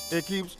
it keeps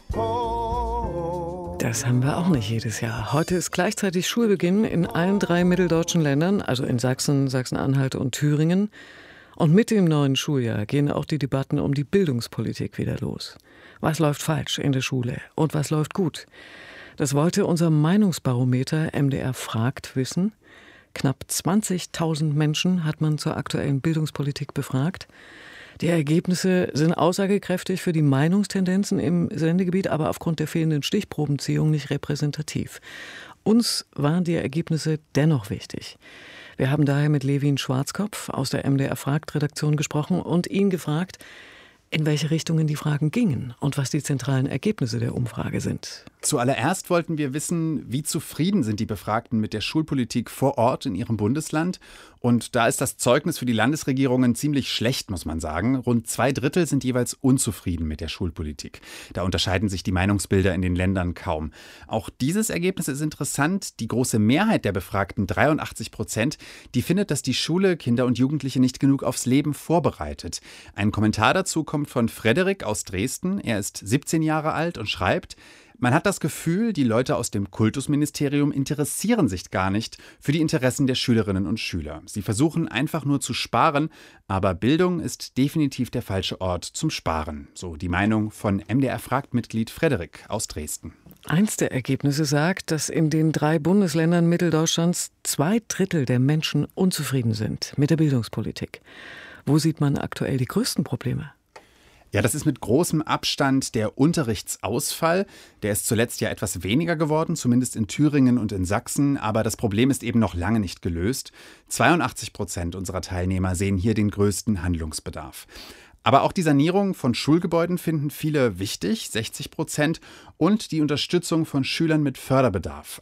pouring. Das haben wir auch nicht jedes Jahr. Heute ist gleichzeitig Schulbeginn in allen 3 mitteldeutschen Ländern, also in Sachsen, Sachsen-Anhalt und Thüringen. Und mit dem neuen Schuljahr gehen auch die Debatten um die Bildungspolitik wieder los. Was läuft falsch in der Schule und was läuft gut? Das wollte unser Meinungsbarometer MDR fragt wissen. Knapp 20.000 Menschen hat man zur aktuellen Bildungspolitik befragt. Die Ergebnisse sind aussagekräftig für die Meinungstendenzen im Sendegebiet, aber aufgrund der fehlenden Stichprobenziehung nicht repräsentativ. Uns waren die Ergebnisse dennoch wichtig. Wir haben daher mit Levin Schwarzkopf aus der MDR Fragt-Redaktion gesprochen und ihn gefragt, in welche Richtungen die Fragen gingen und was die zentralen Ergebnisse der Umfrage sind. Zuallererst wollten wir wissen, wie zufrieden sind die Befragten mit der Schulpolitik vor Ort in ihrem Bundesland. Und da ist das Zeugnis für die Landesregierungen ziemlich schlecht, muss man sagen. Rund 2/3 sind jeweils unzufrieden mit der Schulpolitik. Da unterscheiden sich die Meinungsbilder in den Ländern kaum. Auch dieses Ergebnis ist interessant. Die große Mehrheit der Befragten, 83%, die findet, dass die Schule Kinder und Jugendliche nicht genug aufs Leben vorbereitet. Ein Kommentar dazu kommt von Frederik aus Dresden. Er ist 17 Jahre alt und schreibt: Man hat das Gefühl, die Leute aus dem Kultusministerium interessieren sich gar nicht für die Interessen der Schülerinnen und Schüler. Sie versuchen einfach nur zu sparen, aber Bildung ist definitiv der falsche Ort zum Sparen. So die Meinung von MDR-Fragt-Mitglied Frederik aus Dresden. Eins der Ergebnisse sagt, dass in den 3 Bundesländern Mitteldeutschlands 2/3 der Menschen unzufrieden sind mit der Bildungspolitik. Wo sieht man aktuell die größten Probleme? Ja, das ist mit großem Abstand der Unterrichtsausfall. Der ist zuletzt ja etwas weniger geworden, zumindest in Thüringen und in Sachsen. Aber das Problem ist eben noch lange nicht gelöst. 82% unserer Teilnehmer sehen hier den größten Handlungsbedarf. Aber auch die Sanierung von Schulgebäuden finden viele wichtig, 60%, und die Unterstützung von Schülern mit Förderbedarf,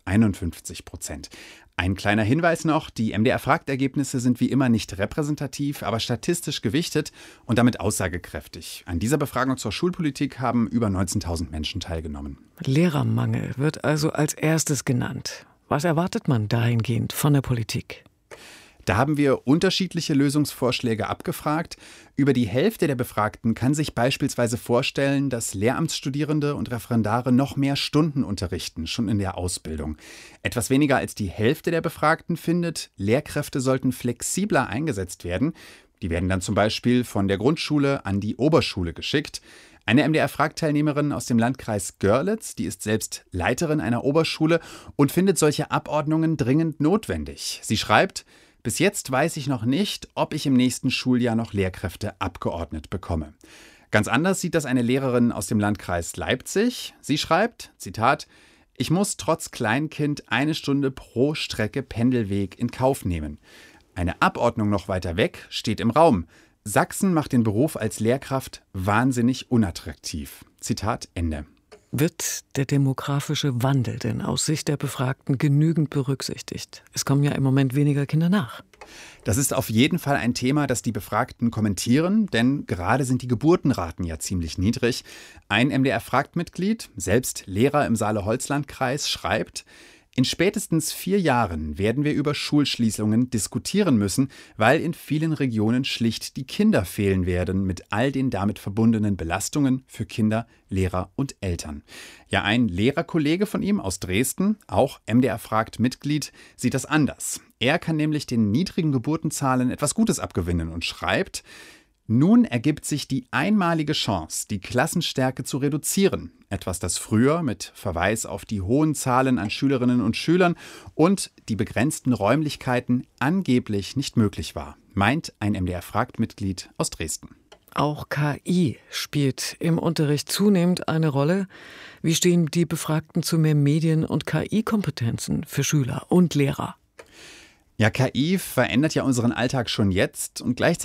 51%. Ein kleiner Hinweis noch, die MDR-Fragt-Ergebnisse sind wie immer nicht repräsentativ, aber statistisch gewichtet und damit aussagekräftig. An dieser Befragung zur Schulpolitik haben über 19.000 Menschen teilgenommen. Lehrermangel wird also als erstes genannt. Was erwartet man dahingehend von der Politik? Da haben wir unterschiedliche Lösungsvorschläge abgefragt. Über die Hälfte der Befragten kann sich beispielsweise vorstellen, dass Lehramtsstudierende und Referendare noch mehr Stunden unterrichten, schon in der Ausbildung. Etwas weniger als die Hälfte der Befragten findet, Lehrkräfte sollten flexibler eingesetzt werden. Die werden dann zum Beispiel von der Grundschule an die Oberschule geschickt. Eine MDR-Fragt-Teilnehmerin aus dem Landkreis Görlitz, die ist selbst Leiterin einer Oberschule und findet solche Abordnungen dringend notwendig. Sie schreibt: Bis jetzt weiß ich noch nicht, ob ich im nächsten Schuljahr noch Lehrkräfte abgeordnet bekomme. Ganz anders sieht das eine Lehrerin aus dem Landkreis Leipzig. Sie schreibt, Zitat: Ich muss trotz Kleinkind 1 Stunde pro Strecke Pendelweg in Kauf nehmen. Eine Abordnung noch weiter weg steht im Raum. Sachsen macht den Beruf als Lehrkraft wahnsinnig unattraktiv. Zitat Ende. Wird der demografische Wandel denn aus Sicht der Befragten genügend berücksichtigt? Es kommen ja im Moment weniger Kinder nach. Das ist auf jeden Fall ein Thema, das die Befragten kommentieren, denn gerade sind die Geburtenraten ja ziemlich niedrig. Ein MDR-Fragt-Mitglied, selbst Lehrer im Saale-Holzland-Kreis, schreibt: In spätestens 4 Jahren werden wir über Schulschließungen diskutieren müssen, weil in vielen Regionen schlicht die Kinder fehlen werden mit all den damit verbundenen Belastungen für Kinder, Lehrer und Eltern. Ja, ein Lehrerkollege von ihm aus Dresden, auch MDR-Fragt-Mitglied, sieht das anders. Er kann nämlich den niedrigen Geburtenzahlen etwas Gutes abgewinnen und schreibt: Nun ergibt sich die einmalige Chance, die Klassenstärke zu reduzieren. Etwas, das früher mit Verweis auf die hohen Zahlen an Schülerinnen und Schülern und die begrenzten Räumlichkeiten angeblich nicht möglich war, meint ein MDR-Fragt-Mitglied aus Dresden. Auch KI spielt im Unterricht zunehmend eine Rolle. Wie stehen die Befragten zu mehr Medien- und KI-Kompetenzen für Schüler und Lehrer? Ja, KI verändert ja unseren Alltag schon jetzt und gleichzeitig